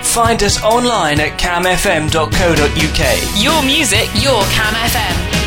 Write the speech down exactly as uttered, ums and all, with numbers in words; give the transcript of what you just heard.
Find us online at cam f m dot co dot u k. Your music, your Cam F M.